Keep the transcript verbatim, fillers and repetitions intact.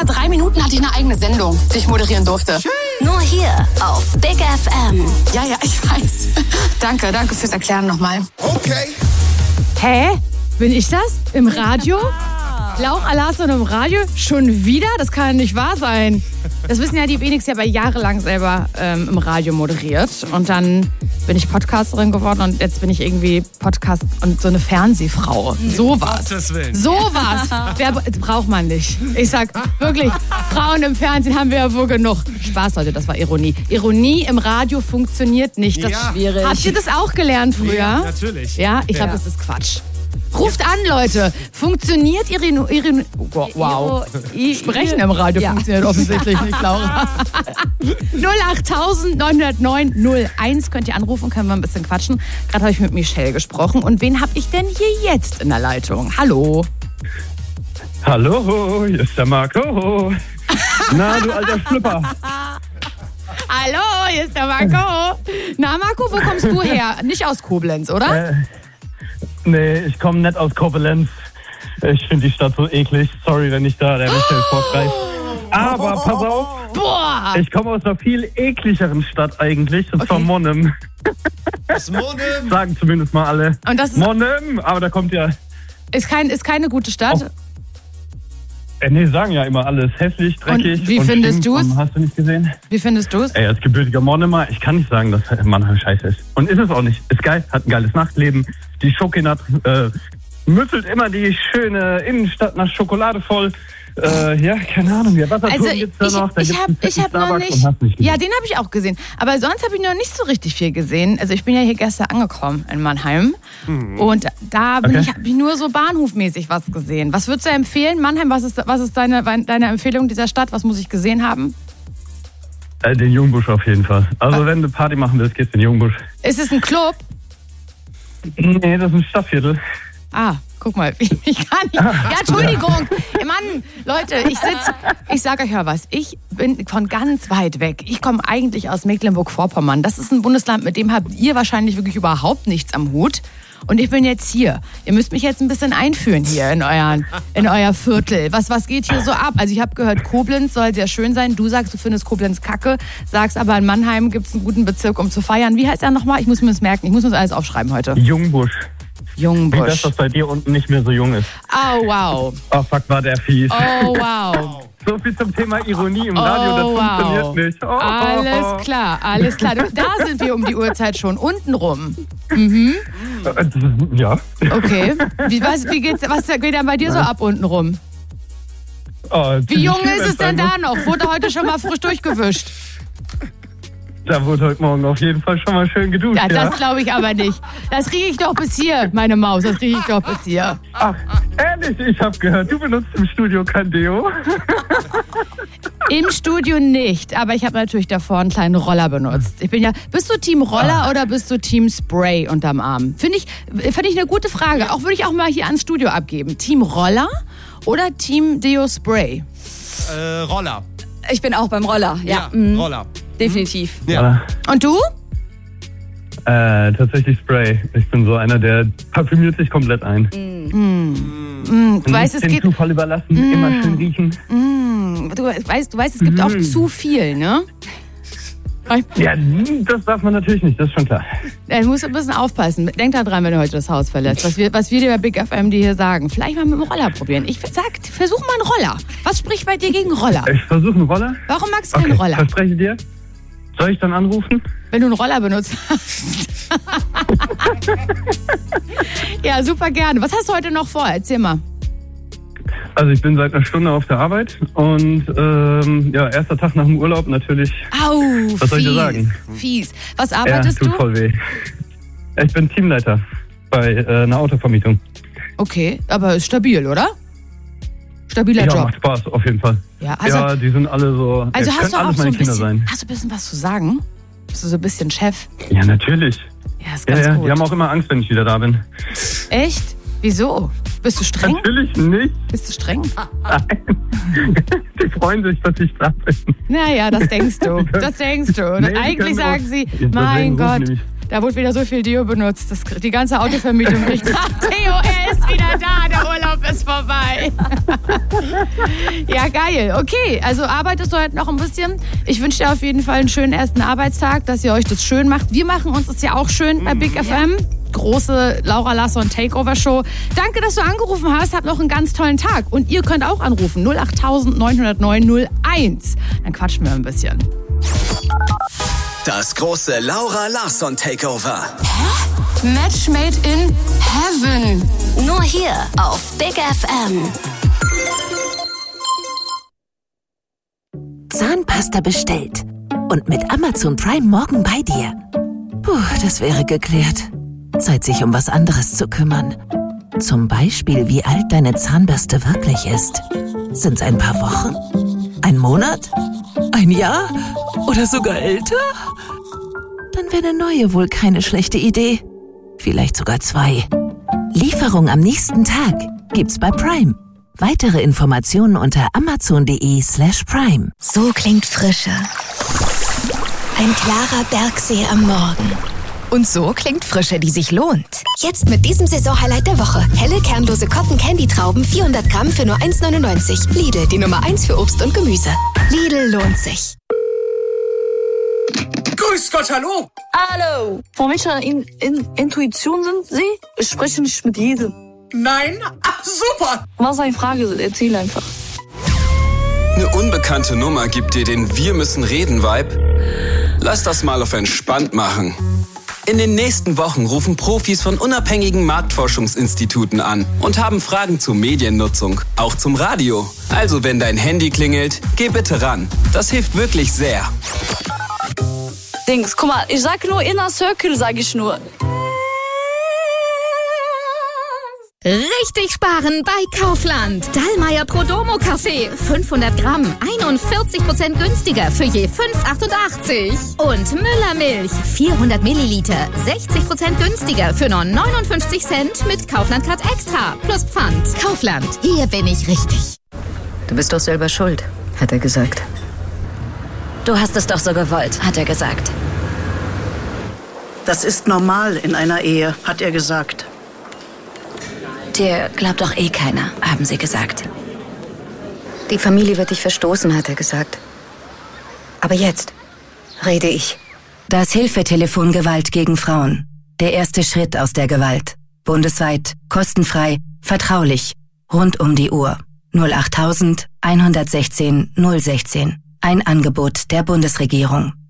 über drei Minuten hatte ich eine eigene Sendung, die ich moderieren durfte. Nur hier auf Big F M. Ja, ja, ich weiß. Danke, danke fürs Erklären nochmal. Okay. Hä? Bin ich das? Im Radio? Lauch Alarson im Radio? Schon wieder? Das kann ja nicht wahr sein. Das wissen ja die wenigsten. Ich habe ja jahrelang selber ähm, im Radio moderiert. Und dann bin ich Podcasterin geworden und jetzt bin ich irgendwie Podcast und so eine Fernsehfrau. Sowas. Sowas. Wer braucht man nicht. Ich sag wirklich, Frauen im Fernsehen haben wir ja wohl genug. Spaß, Leute, das war Ironie. Ironie im Radio funktioniert nicht. Das Ja. ist schwierig. Habt ihr das auch gelernt früher? Ja, natürlich. Ja, ich glaube, Ja. das ist Quatsch. Ruft an, Leute. Funktioniert Ihre... ihre wow. Sprechen im Radio funktioniert offensichtlich nicht, Laura. null acht neun null neun null eins könnt ihr anrufen, können wir ein bisschen quatschen. Gerade habe ich mit Michelle gesprochen. Und wen habe ich denn hier jetzt in der Leitung? Hallo. Hallo, hier ist der Marco. Na, du alter Schlüpper. Hallo, hier ist der Marco. Na, Marco, wo kommst du her? Nicht aus Koblenz, oder? Äh, nee, ich komme nicht aus Koblenz. Ich finde die Stadt so eklig. Sorry, wenn ich da der Michelle vorgreife. Aber pass auf, Boah. ich komme aus einer viel ekligeren Stadt eigentlich. Und zwar Okay. Monnem. Das Monem. Sagen zumindest mal alle. Und das ist, Monnem, aber da kommt ja... ist, kein, ist keine gute Stadt. Oh. Äh, nee, sagen ja immer alles. Hässlich, dreckig. Und wie findest stinkt. du's? Und hast du nicht gesehen? Wie findest du es? Ey, als gebürtiger Monnemer, ich kann nicht sagen, dass Mannheim scheiße ist. Und ist es auch nicht. Ist geil, hat ein geiles Nachtleben. Die Schokinat äh, müffelt immer die schöne Innenstadt nach Schokolade voll. Äh, ja, keine Ahnung, ja, Wasserturm Also gibt's da ich, noch. Da ich gibt's habe einen ich hab noch Starbucks nicht, und hast nicht ja, gesehen. den habe ich auch gesehen. Aber sonst habe ich noch nicht so richtig viel gesehen. Also ich bin ja hier gestern angekommen in Mannheim und da bin Okay. ich, habe ich nur so bahnhofmäßig was gesehen. Was würdest du empfehlen, Mannheim? Was ist, was ist deine, deine Empfehlung dieser Stadt? Was muss ich gesehen haben? Äh, den Jungbusch auf jeden Fall. Also Was? wenn du Party machen willst, gehst du in den Jungbusch. Ist es ein Club? Nee, das ist ein Stadtviertel. Ah, guck mal, ich kann nicht. Ja, Entschuldigung. Mann, Leute, ich sitze, ich sage euch mal was. Ich bin von ganz weit weg. Ich komme eigentlich aus Mecklenburg-Vorpommern. Das ist ein Bundesland, mit dem habt ihr wahrscheinlich wirklich überhaupt nichts am Hut. Und ich bin jetzt hier. Ihr müsst mich jetzt ein bisschen einführen hier in, euren, in euer Viertel. Was, was geht hier so ab? Also ich habe gehört, Koblenz soll sehr schön sein. Du sagst, du findest Koblenz kacke. Sagst aber, in Mannheim gibt es einen guten Bezirk, um zu feiern. Wie heißt er nochmal? Ich muss mir das merken. Ich muss mir das alles aufschreiben heute. Jungbusch. Wie Jungbusch. das, dass bei dir unten nicht mehr so jung ist. Oh, wow. Oh fuck, war der fies. Oh, wow. So viel zum Thema Ironie im Radio, das Oh, funktioniert wow. nicht. Oh, Alles klar, alles klar. Da sind wir um die Uhrzeit schon. Unten rum. Äh, Ja. Okay. Wie, was, wie geht's, was geht denn bei dir so ab unten rum? Oh, Wie ziemlich jung viel, ist es wenn's sein denn muss. da noch? Wurde heute schon mal frisch durchgewischt? Da wurde heute Morgen auf jeden Fall schon mal schön geduscht. Ja, Ja, das glaube ich aber nicht. Das kriege ich doch bis hier, meine Maus. Das kriege ich doch bis hier. Ach, ehrlich, ich habe gehört, du benutzt im Studio kein Deo. Im Studio nicht, aber ich habe natürlich davor einen kleinen Roller benutzt. Ich bin ja, bist du Team Roller oder bist du Team Spray unterm Arm? Finde ich, finde ich eine gute Frage. Auch würde ich auch mal hier ans Studio abgeben. Team Roller oder Team Deo Spray? Äh, Roller. Ich bin auch beim Roller, ja. Ja, mhm. Roller. Definitiv. Ja. Und du? Äh, tatsächlich Spray. Ich bin so einer, der parfümiert sich komplett ein. Mm, du weißt, es Den geht. Zufall überlassen, immer schön riechen. Mm, du weißt, du weißt, es gibt auch zu viel, ne? Ja, das darf man natürlich nicht, das ist schon klar. Du musst ein bisschen aufpassen. Denk da dran, wenn du heute das Haus verlässt. Was wir, was wir dir bei Big F M dir hier sagen. Vielleicht mal mit dem Roller probieren. Ich sag, versuch mal einen Roller. Was spricht bei dir gegen Roller? Ich versuche einen Roller. Warum magst du keinen Okay, Roller? verspreche dir. Soll ich dann anrufen? Wenn du einen Roller benutzt hast. Ja, super gerne. Was hast du heute noch vor? Erzähl mal. Also ich bin seit einer Stunde auf der Arbeit und ähm, ja, erster Tag nach dem Urlaub natürlich. Au, Was fies. soll ich dir sagen? Fies. Was Ja, arbeitest tut du? voll weh. Ich bin Teamleiter bei äh, einer Autovermietung. Okay, aber ist stabil, oder? Stabiler Ja, Job. macht Spaß auf jeden Fall. Ja, also, ja, die sind alle so. also ja, hast du können auch alles so meine ein Kinder bisschen, sein. hast du ein bisschen was zu sagen? Bist du so ein bisschen Chef? Ja, natürlich. Ja, ist Ja, ganz ja, gut. die haben auch immer Angst, wenn ich wieder da bin. Echt? Wieso? Bist du streng? Natürlich nicht. Bist du streng? Nein. Die freuen sich, dass ich da bin. Naja, das denkst du. Das denkst du. Und Nee, die eigentlich können sagen auch- sie, Deswegen mein rufen Gott, die mich. Da wurde wieder so viel Deo benutzt. Das, die ganze Autovermietung riecht nach Deo. Er ist wieder da, der Urlaub ist vorbei. Ja, geil. Okay, also arbeitest du heute noch ein bisschen. Ich wünsche dir auf jeden Fall einen schönen ersten Arbeitstag, dass ihr euch das schön macht. Wir machen uns das ja auch schön bei Big F M. Große Laura Larsson Takeover Show. Danke, dass du angerufen hast. Habt noch einen ganz tollen Tag. Und ihr könnt auch anrufen. null acht neun null neun null eins. Dann quatschen wir ein bisschen. Das große Laura Larsson Takeover. Hä? Match made in heaven. Nur hier auf Big F M. Zahnpasta bestellt. Und mit Amazon Prime morgen bei dir. Puh, das wäre geklärt. Zeit, sich um was anderes zu kümmern. Zum Beispiel, wie alt deine Zahnbürste wirklich ist. Sind's ein paar Wochen? Ein Monat? Ein Jahr? Oder sogar älter? Dann wäre eine neue wohl keine schlechte Idee. Vielleicht sogar zwei. Lieferung am nächsten Tag gibt's bei Prime. Weitere Informationen unter amazon.de slash prime. So klingt Frische. Ein klarer Bergsee am Morgen. Und so klingt Frische, die sich lohnt. Jetzt mit diesem Saisonhighlight der Woche. Helle, kernlose Cotton-Candy-Trauben, vierhundert Gramm für nur eins neunundneunzig. Lidl, die Nummer eins für Obst und Gemüse. Lidl lohnt sich. Grüß Gott, hallo. Hallo. Von welcher in, in, Intuition sind Sie? Ich spreche nicht mit jedem. Nein? Ach, super. Was eine Frage? Erzähl einfach. Eine unbekannte Nummer gibt dir den Wir müssen reden Vibe. Lass das mal auf entspannt machen. In den nächsten Wochen rufen Profis von unabhängigen Marktforschungsinstituten an und haben Fragen zur Mediennutzung, auch zum Radio. Also wenn dein Handy klingelt, geh bitte ran. Das hilft wirklich sehr. Dings, guck mal, ich sag nur Inner Circle, sag ich nur. Richtig sparen bei Kaufland. Dallmayr Prodomo Kaffee. fünfhundert Gramm. einundvierzig Prozent günstiger für je fünf achtundachtzig. Und Müller Milch. vierhundert Milliliter. sechzig Prozent günstiger für nur neunundfünfzig Cent mit Kaufland Card Extra. Plus Pfand. Kaufland. Hier bin ich richtig. Du bist doch selber schuld, hat er gesagt. Du hast es doch so gewollt, hat er gesagt. Das ist normal in einer Ehe, hat er gesagt. Dir glaubt doch eh keiner, haben sie gesagt. Die Familie wird dich verstoßen, hat er gesagt. Aber jetzt rede ich. Das Hilfetelefon Gewalt gegen Frauen. Der erste Schritt aus der Gewalt. Bundesweit, kostenfrei, vertraulich, rund um die Uhr. null acht eins eins eins null null ein sechzehn. Ein Angebot der Bundesregierung.